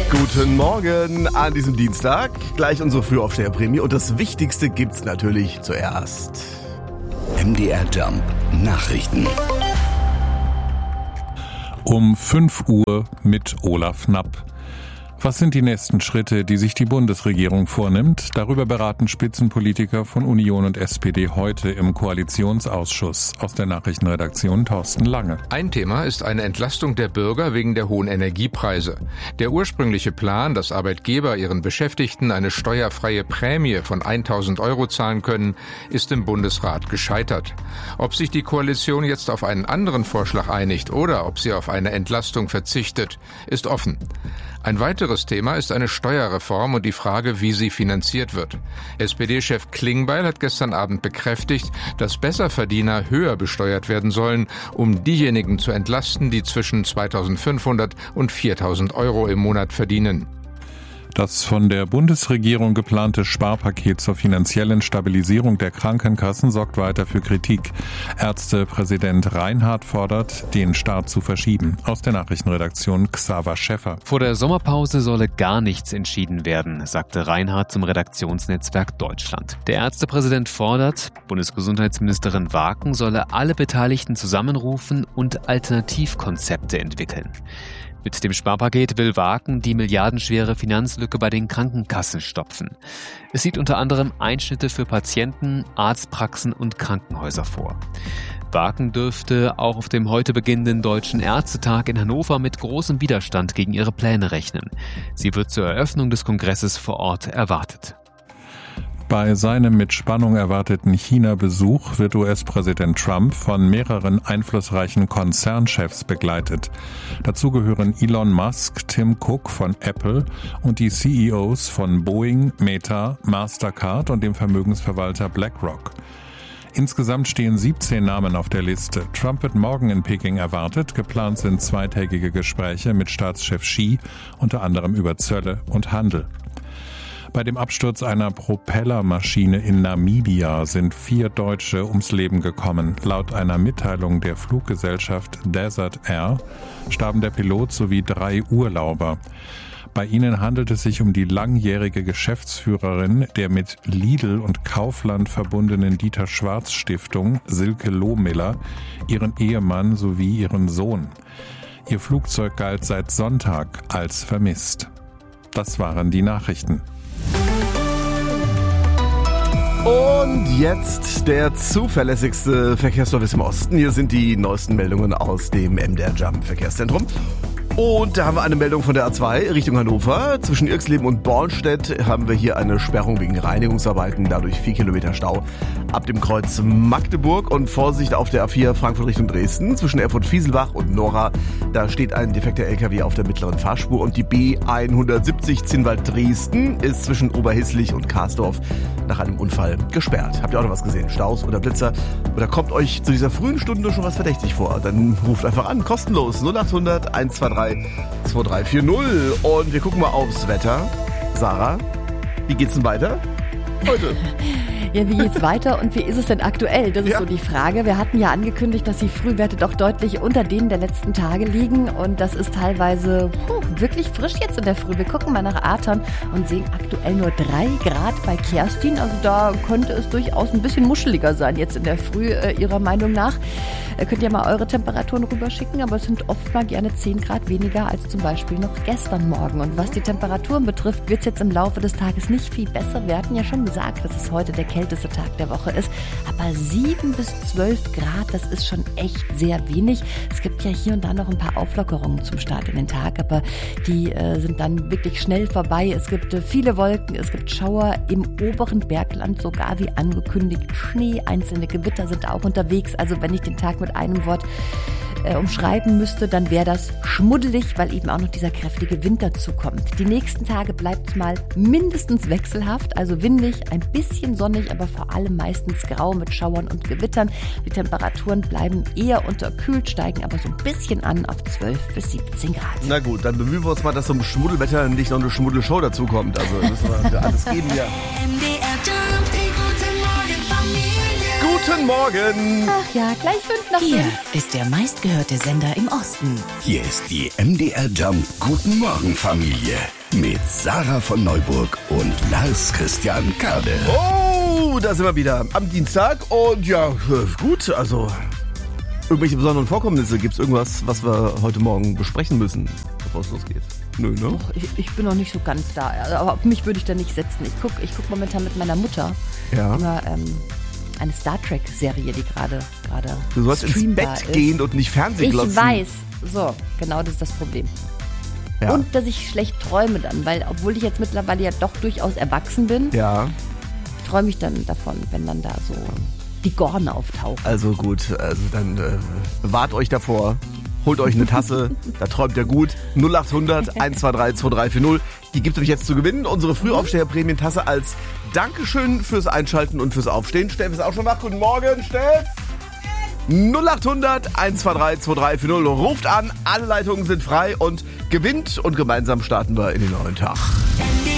Guten Morgen an diesem Dienstag. Gleich unsere Frühaufsteherprämie und das Wichtigste gibt's natürlich zuerst. MDR Jump Nachrichten. Um 5 Uhr mit Olaf Knapp. Was sind die nächsten Schritte, die sich die Bundesregierung vornimmt? Darüber beraten Spitzenpolitiker von Union und SPD heute im Koalitionsausschuss. Aus der Nachrichtenredaktion Thorsten Lange. Ein Thema ist eine Entlastung der Bürger wegen der hohen Energiepreise. Der ursprüngliche Plan, dass Arbeitgeber ihren Beschäftigten eine steuerfreie Prämie von 1.000 € zahlen können, ist im Bundesrat gescheitert. Ob sich die Koalition jetzt auf einen anderen Vorschlag einigt oder ob sie auf eine Entlastung verzichtet, ist offen. Ein weiteres Thema ist eine Steuerreform und die Frage, wie sie finanziert wird. SPD-Chef Klingbeil hat gestern Abend bekräftigt, dass Besserverdiener höher besteuert werden sollen, um diejenigen zu entlasten, die zwischen 2.500 und 4.000 € im Monat verdienen. Das von der Bundesregierung geplante Sparpaket zur finanziellen Stabilisierung der Krankenkassen sorgt weiter für Kritik. Ärztepräsident Reinhardt fordert, den Start zu verschieben. Aus der Nachrichtenredaktion Xaver Schäffer. Vor der Sommerpause solle gar nichts entschieden werden, sagte Reinhardt zum Redaktionsnetzwerk Deutschland. Der Ärztepräsident fordert, Bundesgesundheitsministerin Waken solle alle Beteiligten zusammenrufen und Alternativkonzepte entwickeln. Mit dem Sparpaket will Waken die milliardenschwere Finanzlücke bei den Krankenkassen stopfen. Es sieht unter anderem Einschnitte für Patienten, Arztpraxen und Krankenhäuser vor. Waken dürfte auch auf dem heute beginnenden Deutschen Ärztetag in Hannover mit großem Widerstand gegen ihre Pläne rechnen. Sie wird zur Eröffnung des Kongresses vor Ort erwartet. Bei seinem mit Spannung erwarteten China-Besuch wird US-Präsident Trump von mehreren einflussreichen Konzernchefs begleitet. Dazu gehören Elon Musk, Tim Cook von Apple und die CEOs von Boeing, Meta, Mastercard und dem Vermögensverwalter BlackRock. Insgesamt stehen 17 Namen auf der Liste. Trump wird morgen in Peking erwartet. Geplant sind zweitägige Gespräche mit Staatschef Xi, unter anderem über Zölle und Handel. Bei dem Absturz einer Propellermaschine in Namibia sind 4 Deutsche ums Leben gekommen. Laut einer Mitteilung der Fluggesellschaft Desert Air starben der Pilot sowie 3 Urlauber. Bei ihnen handelt es sich um die langjährige Geschäftsführerin der mit Lidl und Kaufland verbundenen Dieter Schwarz Stiftung, Silke Lohmiller, ihren Ehemann sowie ihren Sohn. Ihr Flugzeug galt seit Sonntag als vermisst. Das waren die Nachrichten. Und jetzt der zuverlässigste Verkehrsservice im Osten. Hier sind die neuesten Meldungen aus dem MDR Jump Verkehrszentrum. Und da haben wir eine Meldung von der A2 Richtung Hannover. Zwischen Irxleben und Bornstedt haben wir hier eine Sperrung wegen Reinigungsarbeiten, dadurch 4 Kilometer Stau ab dem Kreuz Magdeburg. Und Vorsicht auf der A4 Frankfurt Richtung Dresden. Zwischen Erfurt-Fieselbach und Nora, da steht ein defekter LKW auf der mittleren Fahrspur. Und die B170 Zinnwald-Dresden ist zwischen Oberhisslich und Karsdorf nach einem Unfall gesperrt. Habt ihr auch noch was gesehen? Staus oder Blitzer? Oder kommt euch zu dieser frühen Stunde schon was verdächtig vor? Dann ruft einfach an, kostenlos 0800 123 2340. Und wir gucken mal aufs Wetter. Sarah, wie geht's denn weiter heute? Ja, wie geht's weiter und wie ist es denn aktuell? Das ist so die Frage. Wir hatten ja angekündigt, dass die Frühwerte doch deutlich unter denen der letzten Tage liegen und das ist teilweise wirklich frisch jetzt in der Früh. Wir gucken mal nach Aton und sehen aktuell nur 3 Grad bei Kerstin. Also da könnte es durchaus ein bisschen muscheliger sein jetzt in der Früh, Ihrer Meinung nach. Könnt ihr mal eure Temperaturen rüberschicken, aber es sind oft mal gerne 10 Grad weniger als zum Beispiel noch gestern Morgen. Und was die Temperaturen betrifft, wird es jetzt im Laufe des Tages nicht viel besser. Wir hatten ja schon gesagt, dass es heute der kälteste Tag der Woche ist. Aber 7 bis 12 Grad, das ist schon echt sehr wenig. Es gibt ja hier und da noch ein paar Auflockerungen zum Start in den Tag, aber die sind dann wirklich schnell vorbei. Es gibt viele Wolken, es gibt Schauer im oberen Bergland, sogar wie angekündigt Schnee. Einzelne Gewitter sind auch unterwegs. Also wenn ich den Tag mit einem Wort umschreiben müsste, dann wäre das schmuddelig, weil eben auch noch dieser kräftige Wind dazu kommt. Die nächsten Tage bleibt es mal mindestens wechselhaft, also windig, ein bisschen sonnig, aber vor allem meistens grau mit Schauern und Gewittern. Die Temperaturen bleiben eher unterkühlt, steigen aber so ein bisschen an auf 12 bis 17 Grad. Na gut, dann bemühen wir uns mal, dass zum Schmuddelwetter nicht noch eine Schmuddelshow dazu kommt. Also müssen wir alles geben, ja. Guten Morgen. Ach ja, gleich 5 nach 5. Hier ist der meistgehörte Sender im Osten. Hier ist die MDR Jump Guten Morgen Familie mit Sarah von Neuburg und Lars Christian Kade. Oh, da sind wir wieder am Dienstag und ja, gut, also irgendwelche besonderen Vorkommnisse, gibt's irgendwas, was wir heute Morgen besprechen müssen, bevor es losgeht? Nö, ne? Ich bin noch nicht so ganz da, aber auf mich würde ich da nicht setzen. Ich guck momentan mit meiner Mutter immer eine Star Trek Serie, die gerade Du sollst ins Bett gehen und nicht Fernsehen glotzen. Ich weiß, so, genau das ist das Problem. Ja. Und dass ich schlecht träume dann, weil obwohl ich jetzt mittlerweile ja doch durchaus erwachsen bin, träume ich dann davon, wenn dann da so die Gorn auftauchen. Also gut, also dann bewahrt euch davor, holt euch eine Tasse, da träumt ihr gut. 0800 123 2340. Die gibt es nämlich jetzt zu gewinnen. Unsere Frühaufsteher-Prämientasse als Dankeschön fürs Einschalten und fürs Aufstehen. Steff ist auch schon wach. Guten Morgen, Steff. 0800 123 2340. Ruft an, alle Leitungen sind frei und gewinnt und gemeinsam starten wir in den neuen Tag.